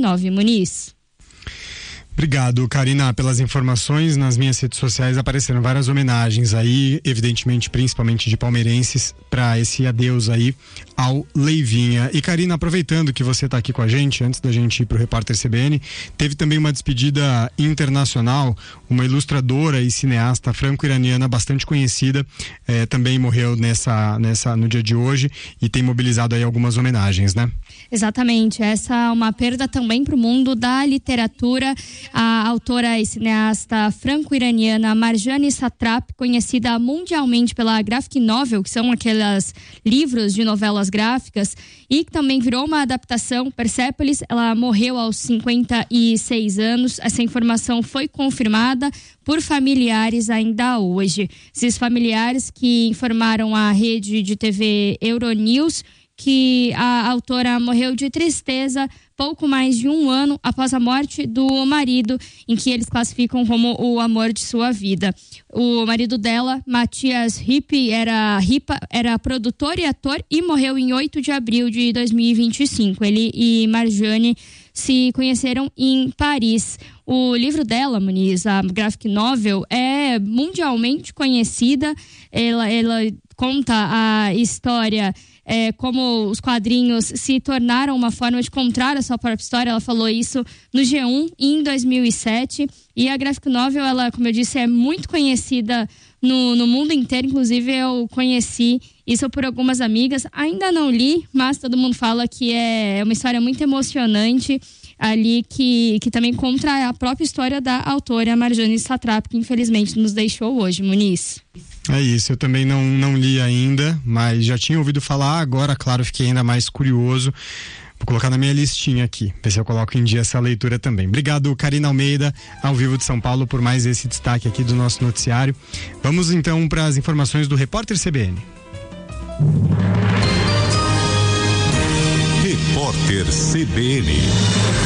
Covid-19. Muniz. Obrigado, Karina, pelas informações. Nas minhas redes sociais apareceram várias homenagens aí, evidentemente, principalmente de palmeirenses, para esse adeus aí ao Leivinha. E, Karina, aproveitando que você está aqui com a gente, antes da gente ir para o Repórter CBN, teve também uma despedida internacional. Uma ilustradora e cineasta franco-iraniana bastante conhecida, também morreu no dia de hoje e tem mobilizado aí algumas homenagens, né? Exatamente, essa é uma perda também para o mundo da literatura. A autora e cineasta franco-iraniana Marjane Satrap, conhecida mundialmente pela graphic novel, que são aqueles livros de novelas gráficas, e que também virou uma adaptação, Persépolis. Ela morreu aos 56 anos. Essa informação foi confirmada por familiares ainda hoje. Esses familiares que informaram à rede de TV Euronews que a autora morreu de tristeza pouco mais de um ano após a morte do marido, em que eles classificam como o amor de sua vida. O marido dela, Matias Ripa, era produtor e ator e morreu em 8 de abril de 2025. Ele e Marjane se conheceram em Paris. O livro dela, Muniz, a graphic novel, é mundialmente conhecida. Ela conta a história, como os quadrinhos se tornaram uma forma de contar a sua própria história. Ela falou isso no G1 em 2007. E a graphic novel, ela, como eu disse, é muito conhecida no mundo inteiro. Inclusive, eu conheci isso por algumas amigas. Ainda não li, mas todo mundo fala que é uma história muito emocionante ali, que também conta a própria história da autora Marjane Satrap, que infelizmente nos deixou hoje, Muniz. É isso, eu também não li ainda, mas já tinha ouvido falar. Agora, claro, fiquei ainda mais curioso. Vou colocar na minha listinha aqui, ver se eu coloco em dia essa leitura também. Obrigado, Karina Almeida, ao vivo de São Paulo, por mais esse destaque aqui do nosso noticiário. Vamos então para as informações do Repórter CBN. Repórter CBN.